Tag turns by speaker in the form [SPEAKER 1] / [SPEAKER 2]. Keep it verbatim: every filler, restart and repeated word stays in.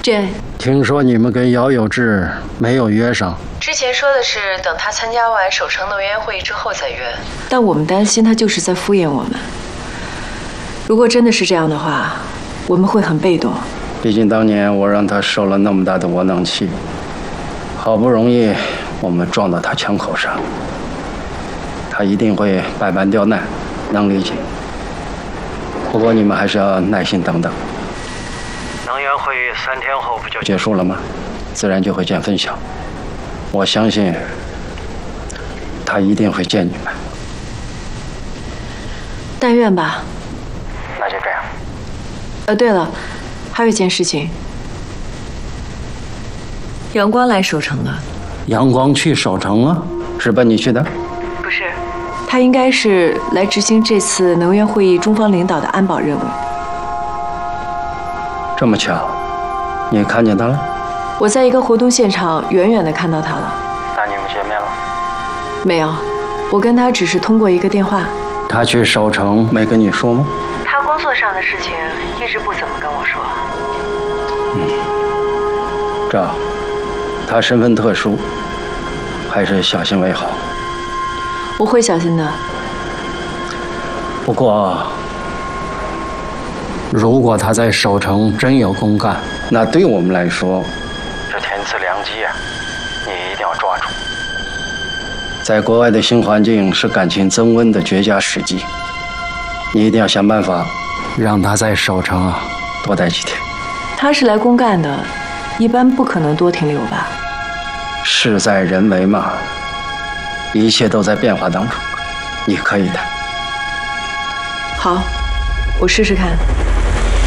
[SPEAKER 1] 这
[SPEAKER 2] 听说你们跟姚有志没有约上，
[SPEAKER 3] 之前说的是等他参加完守城能源会议之后再约，
[SPEAKER 1] 但我们担心他就是在敷衍我们。如果真的是这样的话，我们会很被动。
[SPEAKER 2] 毕竟当年我让他受了那么大的窝囊气，好不容易我们撞到他枪口上，他一定会百般刁难，能理解。不过你们还是要耐心等等。能源会议三天后不就结束了吗？自然就会见分晓。我相信他一定会见你们。
[SPEAKER 1] 但愿吧。
[SPEAKER 2] 那就这样。
[SPEAKER 1] 呃，对了，还有一件事情，
[SPEAKER 3] 阳光来守城了。
[SPEAKER 2] 阳光去守城了？是奔你去的？
[SPEAKER 3] 不是，
[SPEAKER 1] 他应该是来执行这次能源会议中方领导的安保任务。
[SPEAKER 2] 这么巧，你看见他了？
[SPEAKER 1] 我在一个活动现场远远地看到他了。
[SPEAKER 2] 那你们见面了？
[SPEAKER 1] 没有，我跟他只是通过一个电话。
[SPEAKER 2] 他去守城没跟你说吗？
[SPEAKER 3] 他工作上的事情一直不怎么跟我说。
[SPEAKER 2] 嗯，赵，他身份特殊，还是小心为好。
[SPEAKER 1] 我会小心的。
[SPEAKER 2] 不过，如果他在守城真有公干，那对我们来说，这天赐良机呀，你一定要抓住。在国外的新环境是感情增温的绝佳时机，你一定要想办法，让他在守城啊多待几天。
[SPEAKER 1] 他是来公干的，一般不可能多停留吧？
[SPEAKER 2] 事在人为嘛，一切都在变化当中，你可以的。
[SPEAKER 1] 好，我试试看。